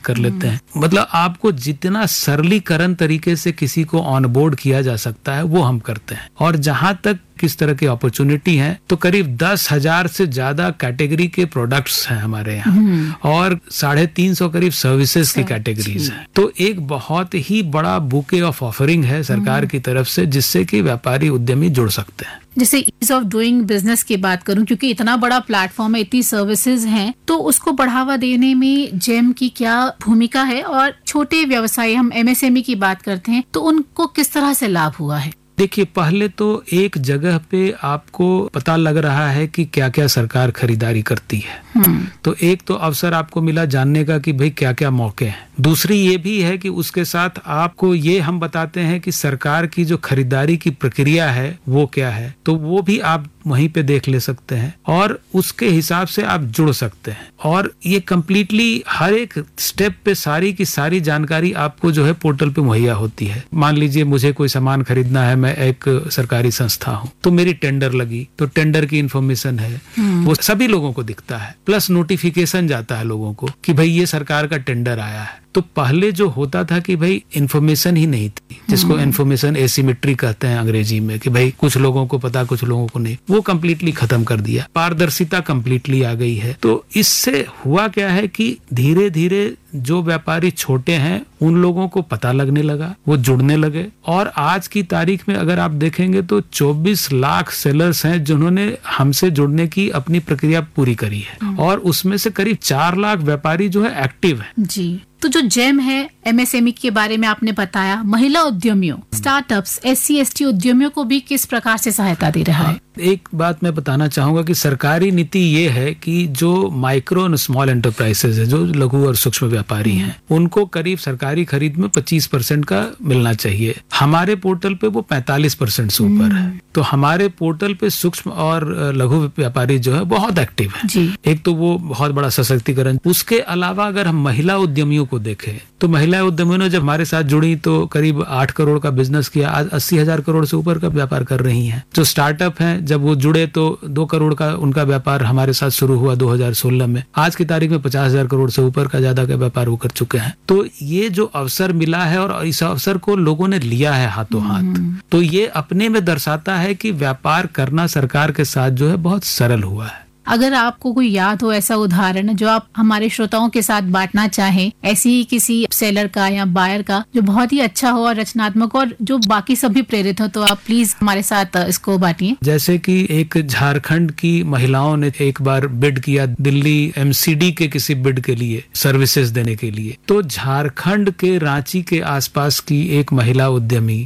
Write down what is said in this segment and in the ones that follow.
कर लेते हैं। मतलब आपको जितना सरलीकरण तरीके से किसी को ऑन बोर्ड किया जा सकता है वो हम करते हैं। और जहां तक किस तरह की अपॉर्चुनिटी है, तो करीब 10,000 से ज्यादा कैटेगरी के प्रोडक्ट्स हैं हमारे यहाँ और 350 करीब सर्विसेज की कैटेगरीज हैं। तो एक बहुत ही बड़ा बुके ऑफ ऑफरिंग है सरकार की तरफ से, जिससे कि व्यापारी उद्यमी जुड़ सकते हैं। जैसे ईज ऑफ डूइंग बिजनेस की बात करूं, क्योंकि इतना बड़ा प्लेटफॉर्म है, इतनी सर्विसेज हैं, तो उसको बढ़ावा देने में जेम की क्या भूमिका है? और छोटे व्यवसाय, हम एमएसएमई की बात करते हैं, तो उनको किस तरह से लाभ हुआ है? देखिए, पहले तो एक जगह पे आपको पता लग रहा है कि क्या क्या सरकार खरीदारी करती है। तो एक तो अवसर आपको मिला जानने का कि भाई क्या क्या मौके हैं। दूसरी ये भी है कि उसके साथ आपको ये हम बताते हैं कि सरकार की जो खरीदारी की प्रक्रिया है वो क्या है, तो वो भी आप वहीं पे देख ले सकते हैं और उसके हिसाब से आप जुड़ सकते हैं। और ये कम्प्लीटली हर एक स्टेप पे सारी की सारी जानकारी आपको जो है पोर्टल पे मुहैया होती है। मान लीजिए मुझे कोई सामान खरीदना है, मैं एक सरकारी संस्था हूँ, तो मेरी टेंडर लगी, तो टेंडर की इन्फॉर्मेशन है वो सभी लोगों को दिखता है, प्लस नोटिफिकेशन जाता है लोगों को कि भाई ये सरकार का टेंडर आया है। तो पहले जो होता था कि भाई इन्फॉर्मेशन ही नहीं थी, जिसको इन्फॉर्मेशन एसिमेट्री कहते हैं अंग्रेजी में, कि भाई कुछ लोगों को पता कुछ लोगों को नहीं, वो कम्प्लीटली खत्म कर दिया। पारदर्शिता कम्प्लीटली आ गई है। तो इससे हुआ क्या है कि धीरे धीरे जो व्यापारी छोटे हैं उन लोगों को पता लगने लगा, वो जुड़ने लगे। और आज की तारीख में अगर आप देखेंगे तो 24 लाख सेलर्स हैं जिन्होंने हमसे जुड़ने की अपनी प्रक्रिया पूरी करी है और उसमें से करीब 4 लाख व्यापारी जो है एक्टिव है। जी, तो जो जेम है, एमएसएमई के बारे में आपने बताया, महिला उद्यमियों, स्टार्टअप्स, SC/ST उद्यमियों को भी किस प्रकार से सहायता दे रहा है? एक बात मैं बताना चाहूंगा कि सरकारी नीति ये है कि जो माइक्रो एंड स्मॉल एंटरप्राइजेज है, जो लघु और सूक्ष्म व्यापारी हैं, उनको करीब सरकारी खरीद में 25% का मिलना चाहिए। हमारे पोर्टल पे वो 45% से ऊपर है। तो हमारे पोर्टल पे सूक्ष्म और लघु व्यापारी जो है बहुत एक्टिव है। एक तो वो बहुत बड़ा सशक्तिकरण। उसके अलावा अगर हम महिला उद्यमियों को देखें तो महिला उद्यमियों ने जब हमारे साथ जुड़ी तो करीब 8 करोड़ का बिजनेस किया, आज 80,000 करोड़ से ऊपर का व्यापार कर रही हैं। जो स्टार्टअप हैं जब वो जुड़े तो 2 करोड़ का उनका व्यापार हमारे साथ शुरू हुआ 2016 में। आज की तारीख में 50,000 करोड़ से ऊपर का ज्यादा का व्यापार वो कर चुके हैं। तो ये जो अवसर मिला है और इस अवसर को लोगों ने लिया है हाथों हाथ, तो ये अपने में दर्शाता है कि व्यापार करना सरकार के साथ जो है बहुत सरल हुआ है। अगर आपको कोई याद हो ऐसा उदाहरण जो आप हमारे श्रोताओं के साथ बांटना चाहें, ऐसी ही किसी सेलर का या बायर का जो बहुत ही अच्छा हो और रचनात्मक और जो बाकी सभी प्रेरित हो, तो आप प्लीज हमारे साथ इसको बांटिए। जैसे कि एक झारखंड की महिलाओं ने एक बार बिड किया दिल्ली MCD के किसी बिड के लिए, सर्विसेज देने के लिए। तो झारखंड के रांची के आसपास की एक महिला उद्यमी,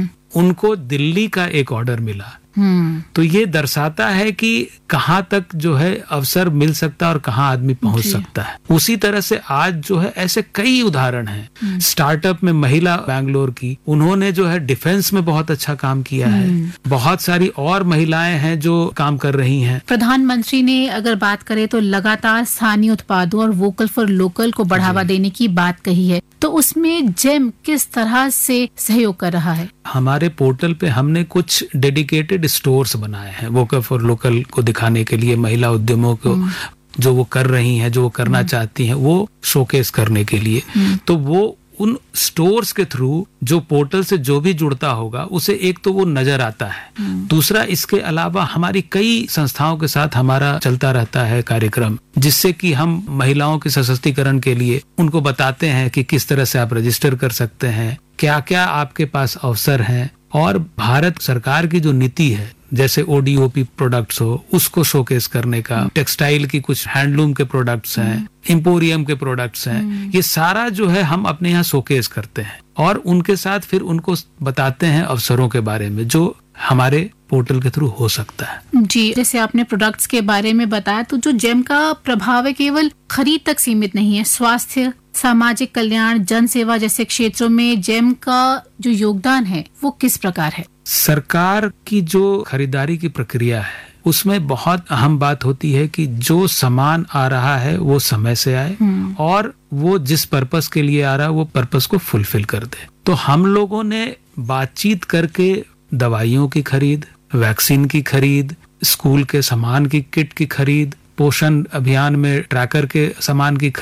उनको दिल्ली का एक ऑर्डर मिला। तो ये दर्शाता है कि कहाँ तक जो है अवसर मिल सकता है और कहाँ आदमी पहुंच सकता है। उसी तरह से आज जो है ऐसे कई उदाहरण हैं। स्टार्टअप में महिला बैंगलोर की, उन्होंने जो है डिफेंस में बहुत अच्छा काम किया है। बहुत सारी और महिलाएं हैं जो काम कर रही हैं। प्रधानमंत्री ने अगर बात करें तो लगातार स्थानीय उत्पादों और वोकल फॉर लोकल को बढ़ावा देने की बात कही है, तो उसमें जेम किस तरह से सहयोग कर रहा है? हमारे पोर्टल पे हमने कुछ डेडिकेटेड स्टोर्स बनाए हैं वोकल फॉर लोकल को दिखाने के लिए, महिला उद्यमों को जो वो कर रही हैं, जो वो करना चाहती हैं, वो शोकेस करने के लिए। तो वो उन स्टोर्स के थ्रू जो पोर्टल से जो भी जुड़ता होगा उसे एक तो वो नजर आता है। दूसरा, इसके अलावा हमारी कई संस्थाओं के साथ हमारा चलता रहता है कार्यक्रम, जिससे कि हम महिलाओं के सशक्तिकरण के लिए उनको बताते हैं कि किस तरह से आप रजिस्टर कर सकते हैं, क्या क्या आपके पास अवसर हैं। और भारत सरकार की जो नीति है, जैसे ODOP प्रोडक्ट्स हो, उसको शोकेस करने का, टेक्सटाइल की कुछ हैंडलूम के प्रोडक्ट्स हैं, एम्पोरियम के प्रोडक्ट्स हैं, ये सारा जो है हम अपने यहाँ शोकेस करते हैं और उनके साथ फिर उनको बताते हैं अवसरों के बारे में जो हमारे पोर्टल के थ्रू हो सकता है। जी, जैसे आपने प्रोडक्ट्स के बारे में बताया, तो जो जेम का प्रभाव है केवल खरीद तक सीमित नहीं है। स्वास्थ्य, सामाजिक कल्याण, जन सेवा जैसे क्षेत्रों में जेम का जो योगदान है वो किस प्रकार है? सरकार की जो खरीदारी की प्रक्रिया है उसमें बहुत अहम बात होती है कि जो सामान आ रहा है वो समय से आए और वो जिस पर्पस के लिए आ रहा है वो पर्पस को फुलफिल कर दे। तो हम लोगों ने बातचीत करके दवाइयों की खरीद, वैक्सीन की खरीद, स्कूल के सामान की किट की खरीद, पोषण अभियान में ट्रैकर के सामान की खरीद,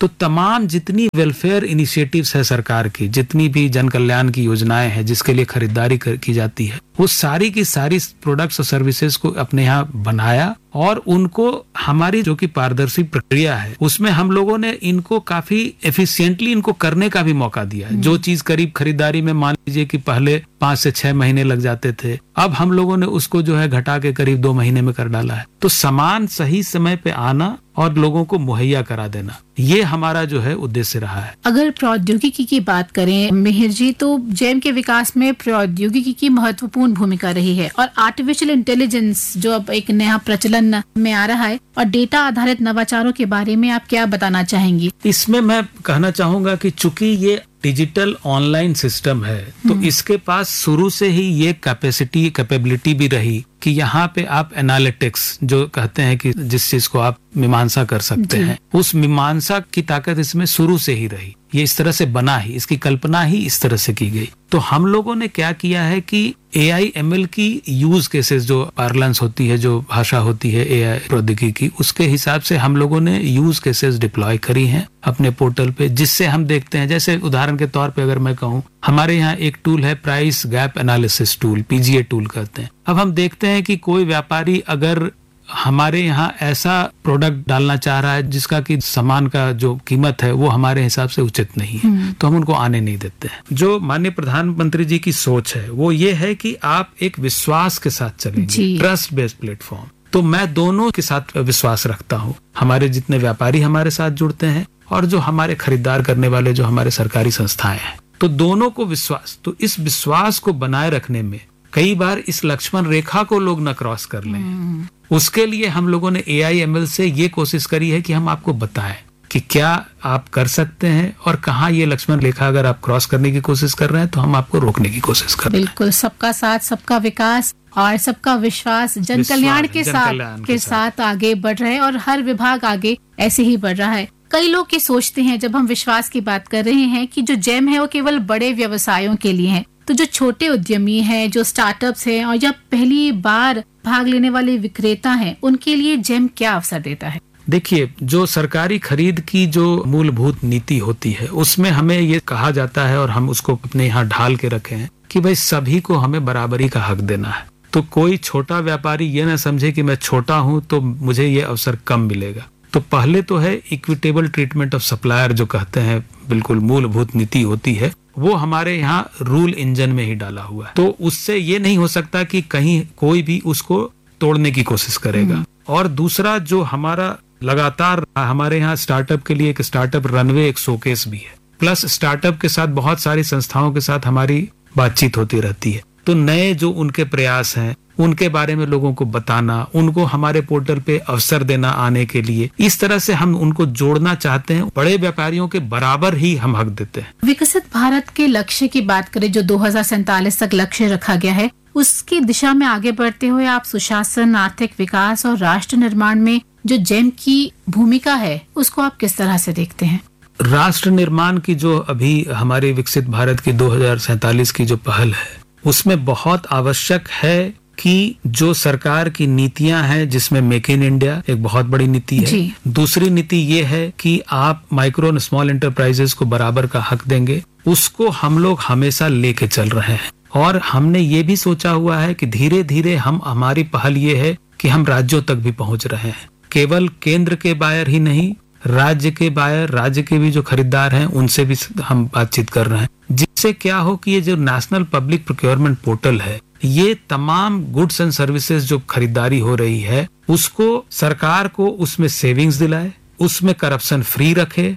तो तमाम जितनी वेलफेयर इनिशिएटिव्स है सरकार की, जितनी भी जन कल्याण की योजनाएं हैं जिसके लिए खरीदारी की जाती है, वो सारी की सारी प्रोडक्ट्स और सर्विसेज को अपने यहाँ बनाया और उनको हमारी जो कि पारदर्शी प्रक्रिया है उसमें हम लोगों ने इनको काफी एफिशिएंटली इनको करने का भी मौका दिया है। जो चीज करीब खरीदारी में मान लीजिए कि पहले 5 से 6 महीने लग जाते थे, अब हम लोगों ने उसको जो है घटा के करीब 2 महीने में कर डाला है। तो सामान सही समय पे आना और लोगों को मुहैया करा देना, ये हमारा जो है उद्देश्य रहा है। अगर प्रौद्योगिकी की बात करें मिहिर जी, तो जेम के विकास में प्रौद्योगिकी की महत्वपूर्ण भूमिका रही है और आर्टिफिशियल इंटेलिजेंस जो अब एक नया प्रचलन में आ रहा है और डेटा आधारित नवाचारों के बारे में आप क्या बताना चाहेंगी? इसमें मैं कहना चाहूंगा कि चूंकि ये डिजिटल ऑनलाइन सिस्टम है तो इसके पास शुरू से ही ये कैपेबिलिटी भी रही कि यहाँ पे आप एनालिटिक्स जो कहते हैं कि जिस चीज को आप मीमांसा कर सकते हैं, उस मीमांसा की ताकत इसमें शुरू से ही रही। ये इस तरह से बना ही, इसकी कल्पना ही इस तरह से की गई। तो हम लोगों ने क्या किया है कि AI/ML की यूज केसेस, जो पार्लेंस होती है, जो भाषा होती है AI प्रौद्योगिकी की, उसके हिसाब से हम लोगों ने यूज केसेस डिप्लॉय करी हैं अपने पोर्टल पे, जिससे हम देखते हैं, जैसे उदाहरण के तौर पे अगर मैं कहूँ, हमारे यहाँ एक टूल है price gap analysis tool, PGA tool कहते हैं। अब हम देखते हैं कि कोई व्यापारी अगर हमारे यहाँ ऐसा प्रोडक्ट डालना चाह रहा है जिसका कि सामान का जो कीमत है वो हमारे हिसाब से उचित नहीं है, तो हम उनको आने नहीं देते हैं। जो माननीय प्रधानमंत्री जी की सोच है वो ये है कि आप एक विश्वास के साथ चलेंगे, ट्रस्ट बेस्ड प्लेटफॉर्म। तो मैं दोनों के साथ विश्वास रखता हूँ, हमारे जितने व्यापारी हमारे साथ जुड़ते हैं और जो हमारे खरीदार करने वाले जो हमारे सरकारी संस्थाएं हैं, तो दोनों को विश्वास। तो इस विश्वास को बनाए रखने में कई बार इस लक्ष्मण रेखा को लोग न क्रॉस कर लें, उसके लिए हम लोगों ने AI/ML से ये कोशिश करी है कि हम आपको बताएं कि क्या आप कर सकते हैं और कहाँ ये लक्ष्मण रेखा अगर आप क्रॉस करने की कोशिश कर रहे हैं तो हम आपको रोकने की कोशिश कर रहे हैं। बिल्कुल, सबका साथ, सबका विकास और सबका विश्वास जन कल्याण के साथ आगे बढ़ रहे हैं और हर विभाग आगे ऐसे ही बढ़ रहा है। कई लोग ये सोचते हैं जब हम विश्वास की बात कर रहे हैं कि जो जेम है वो केवल बड़े व्यवसायों के लिए है, तो जो छोटे उद्यमी हैं, जो स्टार्टअप्स हैं और या पहली बार भाग लेने वाले विक्रेता हैं, उनके लिए जेम क्या अवसर देता है? देखिए, जो सरकारी खरीद की जो मूलभूत नीति होती है उसमें हमें ये कहा जाता है और हम उसको अपने यहाँ ढाल के रखे हैं कि भाई सभी को हमें बराबरी का हक देना है। तो कोई छोटा व्यापारी ये ना समझे कि मैं छोटा हूँ तो मुझे ये अवसर कम मिलेगा। तो पहले तो है इक्विटेबल ट्रीटमेंट ऑफ सप्लायर, जो कहते हैं बिल्कुल मूलभूत नीति होती है, वो हमारे यहाँ रूल इंजन में ही डाला हुआ है। तो उससे ये नहीं हो सकता कि कहीं कोई भी उसको तोड़ने की कोशिश करेगा। और दूसरा जो हमारा लगातार हमारे यहाँ स्टार्टअप के लिए एक स्टार्टअप रनवे, एक शोकेस भी है, प्लस स्टार्टअप के साथ बहुत सारी संस्थाओं के साथ हमारी बातचीत होती रहती है। तो नए जो उनके प्रयास हैं उनके बारे में लोगों को बताना, उनको हमारे पोर्टल पे अवसर देना आने के लिए, इस तरह से हम उनको जोड़ना चाहते हैं। बड़े व्यापारियों के बराबर ही हम हक देते हैं। विकसित भारत के लक्ष्य की बात करें जो 2047 तक लक्ष्य रखा गया है, उसकी दिशा में आगे बढ़ते हुए आप सुशासन, आर्थिक विकास और राष्ट्र निर्माण में जो जेम की भूमिका है उसको आप किस तरह से देखते हैं? राष्ट्र निर्माण की जो अभी हमारे विकसित भारत की 2047 की जो पहल है उसमें बहुत आवश्यक है कि जो सरकार की नीतियां हैं, जिसमें मेक इन इंडिया एक बहुत बड़ी नीति है, दूसरी नीति ये है कि आप माइक्रो और स्मॉल एंटरप्राइजेस को बराबर का हक देंगे, उसको हम लोग हमेशा लेके चल रहे हैं। और हमने ये भी सोचा हुआ है कि धीरे धीरे हमारी पहल ये है कि हम राज्यों तक भी पहुंच रहे हैं, केवल केंद्र के बायर ही नहीं, राज्य के बायर, राज्य के भी जो खरीदार हैं उनसे भी हम बातचीत कर रहे हैं, जिससे क्या हो कि ये जो नेशनल पब्लिक प्रोक्योरमेंट पोर्टल है, ये तमाम गुड्स एंड सर्विसेज जो खरीदारी हो रही है उसको सरकार को उसमें सेविंग्स दिलाए, उसमें करप्शन फ्री रखे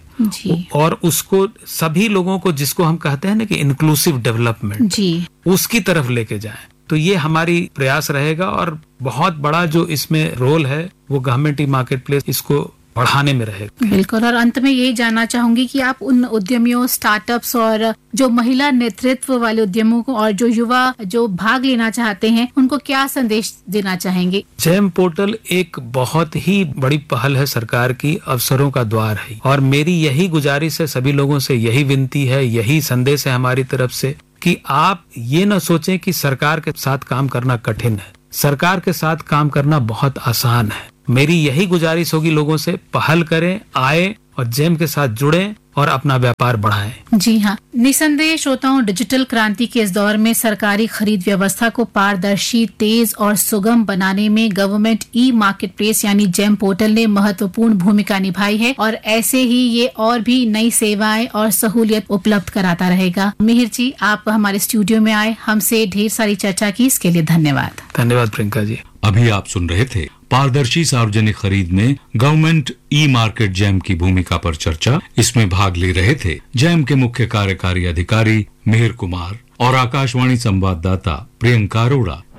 और उसको सभी लोगों को, जिसको हम कहते हैं ना कि इंक्लूसिव डेवलपमेंट, उसकी तरफ लेके जाए। तो ये हमारी प्रयास रहेगा और बहुत बड़ा जो इसमें रोल है वो गवर्नमेंट ई मार्केट प्लेस इसको बढ़ाने में रहेगा। बिल्कुल। और अंत में यही जानना चाहूंगी कि आप उन उद्यमियों, स्टार्टअप्स और जो महिला नेतृत्व वाले उद्यमों को और जो युवा जो भाग लेना चाहते हैं उनको क्या संदेश देना चाहेंगे? जेम पोर्टल एक बहुत ही बड़ी पहल है सरकार की, अवसरों का द्वार है और मेरी यही गुजारिश है, सभी लोगों से यही विनती है, यही संदेश है हमारी तरफ से कि आप ये न सोचें कि सरकार के साथ काम करना कठिन है। सरकार के साथ काम करना बहुत आसान है। मेरी यही गुजारिश होगी लोगों से, पहल करें, आए और जैम के साथ जुड़ें और अपना व्यापार बढ़ाएं। जी हाँ, निसंदेह श्रोताओं, डिजिटल क्रांति के इस दौर में सरकारी खरीद व्यवस्था को पारदर्शी, तेज और सुगम बनाने में गवर्नमेंट ई मार्केट प्लेस यानी जेम पोर्टल ने महत्वपूर्ण भूमिका निभाई है और ऐसे ही ये और भी नई सेवाएं और सहूलियत उपलब्ध कराता रहेगा। मिहिर जी, आप हमारे स्टूडियो में आए, हमसे ढेर सारी चर्चा की, इसके लिए धन्यवाद। धन्यवाद प्रियंका जी। अभी आप सुन रहे थे पारदर्शी सार्वजनिक खरीद में गवर्नमेंट ई मार्केट जैम की भूमिका पर चर्चा। इसमें भाग ले रहे थे जैम के मुख्य कार्यकारी अधिकारी मिहिर कुमार और आकाशवाणी संवाददाता प्रियंका अरोड़ा।